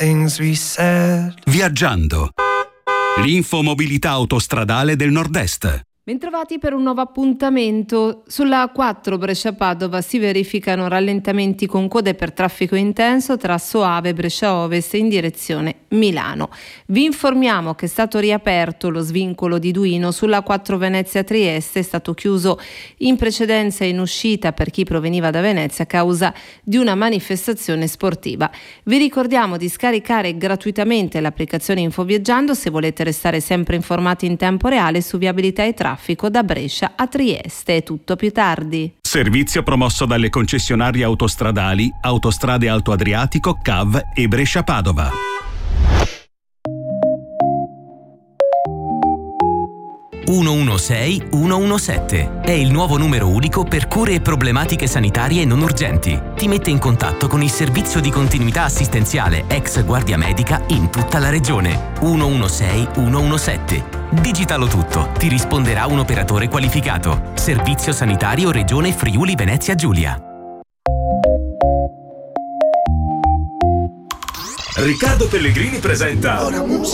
things we said. Viaggiando. L'infomobilità autostradale del Nord-Est. Bentrovati per un nuovo appuntamento. Sulla A4 Brescia-Padova si verificano rallentamenti con code per traffico intenso tra Soave, Brescia Ovest in direzione Milano. Vi informiamo che è stato riaperto lo svincolo di Duino sulla A4 Venezia-Trieste, è stato chiuso in precedenza in uscita per chi proveniva da Venezia a causa di una manifestazione sportiva. Vi ricordiamo di scaricare gratuitamente l'applicazione Infoviaggiando se volete restare sempre informati in tempo reale su viabilità e traffico da Brescia a Trieste. È tutto, più tardi. Servizio promosso dalle concessionarie autostradali Autostrade Alto Adriatico, CAV e Brescia-Padova. (116 117) è il nuovo numero unico per cure e problematiche sanitarie non urgenti. Ti mette in contatto con il servizio di continuità assistenziale ex Guardia Medica in tutta la regione. 116 117. Digitalo tutto, ti risponderà un operatore qualificato. Servizio sanitario Regione Friuli Venezia Giulia. Riccardo Pellegrini presenta